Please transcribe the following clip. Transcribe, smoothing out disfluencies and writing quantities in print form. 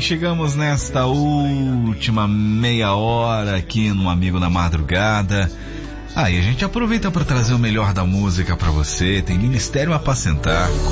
chegamos nesta última meia hora aqui no Amigo da Madrugada. E a gente aproveita para trazer o melhor da música para você. Tem Ministério Apacentar,